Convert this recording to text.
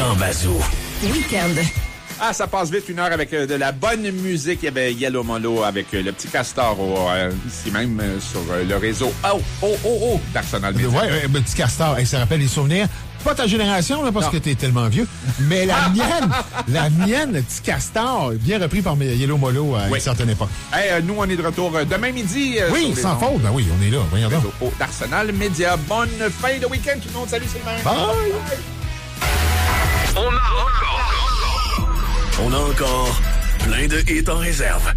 Grand Bazou. Week-end. Ah, ça passe vite, 1 heure avec de la bonne musique. Il y avait Yellow Molo avec le petit castor ici même sur le réseau d'Arsenal Media. Ouais, petit castor. Hey, ça rappelle les souvenirs. Pas ta génération, là, parce que t'es tellement vieux. Mais la mienne, le petit castor, bien repris par Yellow Molo à une certaine époque. Hey, nous, on est de retour demain midi. Oui, sans faute. Ben oui, on est là. Voyons donc. D'Arsenal Media. Bonne fin de week-end, tout le monde. Salut, Sylvain. Bye. On a encore plein de hits en réserve.